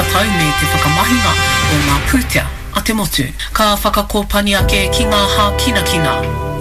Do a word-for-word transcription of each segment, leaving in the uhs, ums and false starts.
whakatau me te whakamahinga o ngā pūtea a te motu. Ka whakakōpani ake ki ngā hā kina kina.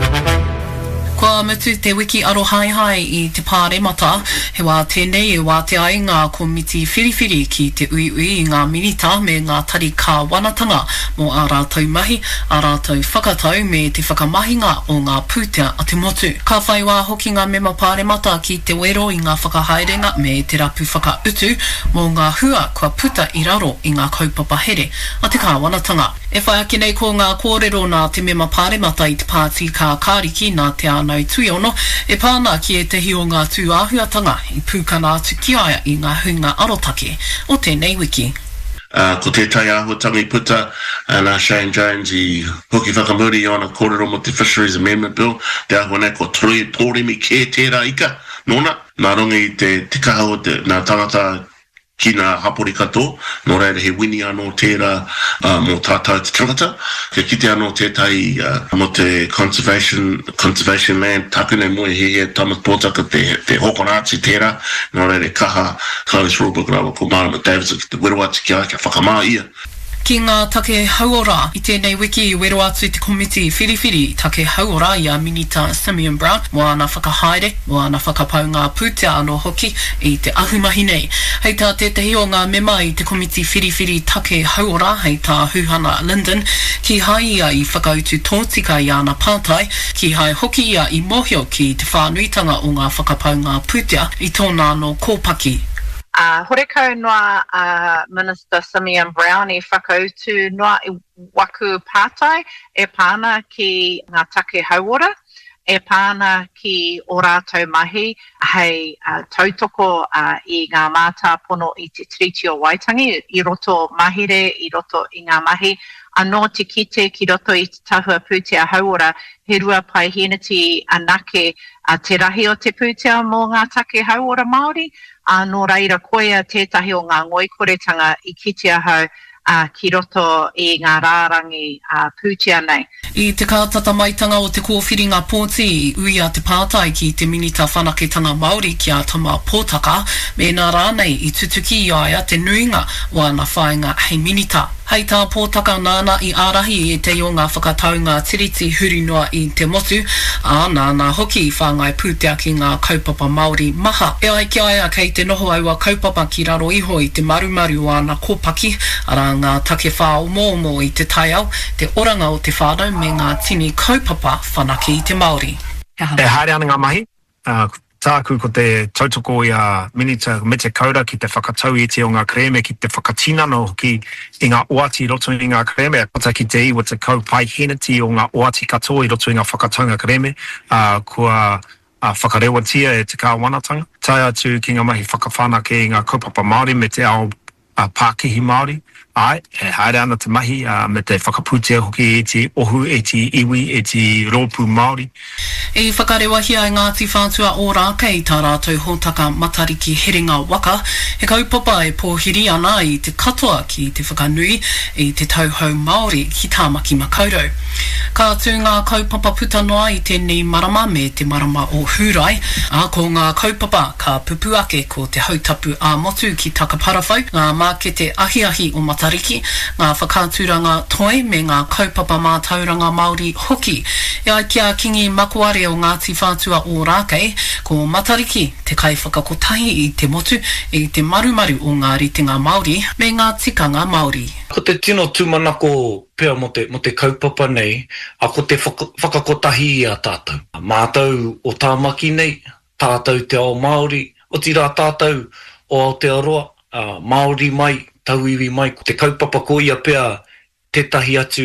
Kua mutu te wiki aro hai hai I te pāremata, he wā tēnei e wā te ai ngā komiti whiriwhiri ki te ui ui I ngā minita me ngā tari kā wanatanga mō ā rātou mahi, ā rātou whakatau me te whakamahinga o ngā pūtea a te motu. Ka whai wā hoki ngā mema pāremata ki te wero I ngā whakahaerenga me te rapu whakautu mō ngā hua kua puta I raro I ngā kaupapa here a te kā wanatanga. E whai ake nei ko ngā kōrero nā te mema pāremata I te pāti kā kāriki nā te anau tuiono, e pāna ki e tehi o ngā tū āhuatanga I pūkana atu ki aia I ngā hunga arotake o tēnei wiki. Uh, ko te tai āhuatanga I puta, uh, nā Shane Jones I hoki whakamuri o na kōrero mo te Fisheries Amendment Bill, te ahua ko tōremi kē tērā ika, nōna, nā rongi I te, te kaha o te, nā tangata ki nā hapori kato, nō reira he wini anō tērā uh, mō tātou te tangata. Ka kite anō tētai uh, mō te conservation, conservation land, tāku nei moe he he tamas pōtaka te, te hokonāti tērā, nō reira kaha Carlos Rulberg rawa ko Marama Davis ki te wero atu ki a, kia whakamā ia. Ki ngā take hauora I tēnei wiki I wero atu I te komiti whiriwhiri take hauora I a Minita Simeon Brown mo ana whakahaere, mo ana whakapau ngā pūtea anō hoki I te ahumahi nei. Hei tā tētahi o ngā mema I te komiti whiriwhiri take hauora hei tā Huhana Linden ki hai ia I whakautu tōtika I ana pātai ki hai hoki ia I mohio ki te whānuitanga o ngā whakapau ngā pūtea I tōna anō kōpaki. Uh, horekau noa uh, Minister Simeon Brown I whakautu noa I waku pātai e pāna ki ngā take hauora, e pāna ki o rātou mahi hei uh, tautoko uh, I ngā mātā pono I te Treaty o Waitangi I roto mahire, I roto I ngā mahi, anō te kite ki roto I te tahua pūtea hauora, he rua pai heneti anake uh, te rahi o te pūtea mō ngā take hauora Māori, anō reira koea tētahi o ngā ngoikoretanga I kitea hau uh, ki roto I ngā rārangi uh, pūtea nei. I te kātatamaitanga o te kōwhiringa pōti I ui a te pātai ki te minita whanaketanga Māori ki a tama pōtaka, me nā rānei I tutuki I aia te nuinga o ana whainga hei minita. Hei tā pōtaka nāna I ārahi e te o ngā whakataunga tiriti huri noa I te motu, a nāna hoki I whāngai pūtea ki ngā kaupapa Māori maha. E ai ki aia kei te noho aua kaupapa ki raro iho I te marumaru o ana kōpaki, ara ngā take whā omo-omo I te taiao, te oranga o te whānau me ngā tini kaupapa whanaki I te Māori. E haere ana ngā mahi, uh, tāku ko te tautoko I a Minita me te kaura ki te whakatau I te o ngā kreme ki te whakatinano ki I ngā oati roto I ngā kreme, pata ki te iwa te kaupai heneti o ngā oati katoa I roto I ngā whakataunga kreme, uh, kua uh, whakarewatia e te kā wanatanga. Tai atu ki ngā mahi whakawhanake I ngā kaupapa Māori me te ao uh, Pākihi Māori. Ai, e haere ana te mahi uh, me te whakapūtea hoki e te ohu, e te iwi, e te rōpū Māori. E whakarewahia I Ngāti Whātua o Rāka I tā rātou hōtaka matariki heringa waka, he kaupapa e pōhiri ana I te katoa ki te whakanui I te tauhou Māori ki Tāmaki Makaurau. Ka tū ngā kaupapa puta noa I tēnei marama me te marama o Hūrai, a ko ngā kaupapa ka pupu ake ko te hautapu a motu ki Takaparawhau, ngā mākete ahi-ahi o matariki, ngā whakāturanga toi me ngā kaupapa mātauranga Māori hoki. E ai kia kingi makuare o Ngāti Whātua o Rākei, ko matariki te kai whakakotahi I te motu I te marumaru o ngā ritinga Māori me ngā tikanga Māori. Ko te tino tūmanako pēr mo te, mo te kaupapa nei, a ko te whaka, whakakotahi I a tātou. Mātou o Tāmaki nei, tātou te ao Māori, o tira tātou o Aotearoa, uh, Māori mai, tauiwi mai, ko te kaupapa ko ia pēr tētahi atu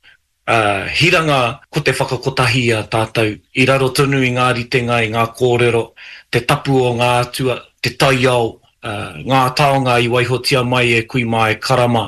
uh, hiranga ko te whakakotahi a tātou, I raro tonu I ngā ritenga, I ngā kōrero, te tapu o ngā atua, te taiao, uh, ngā taonga I waihotia mai e kui mai karama.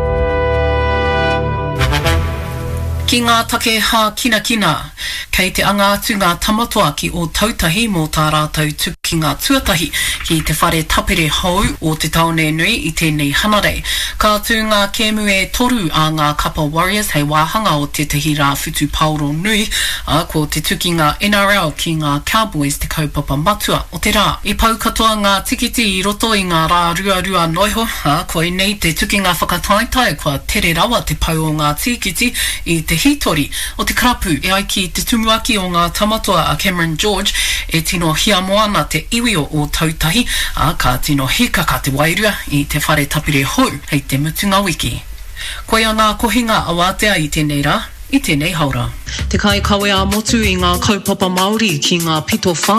Ki ngā take hā kina kina, kei te anga atu ngā tamatoa ki o tautahi mō tā rātou tuki ki ngā tuatahi ki te whare tapere hou o te taone nui i tēnei hanarei. Ka tū ngā kēmu e toru a ngā Kapa Warriors hei wāhanga o te tahi rā whutu Pauro nui, a ko te tuki ngā N R L ki ngā Cowboys te kaupapa matua o te rā. I pau katoa ngā tikiti i roto i ngā rā rua rua noiho, a ko i nei te tuki ngā whakataetai kua tere rawa te pau o ngā tikiti i te hitori o te karapu e ai ki te tumuaki o ngā tamatoa a Cameron George e tino hia moana te iwio o tautahi, a ka tino hikaka te wairua i te whare tapire hou hei te mutunga wiki. Koe a ngā kohinga awatea i tēnei rā, i tēnei haura. Te kai kawe a motu i ngā kaupapa Māori ki ngā pito whā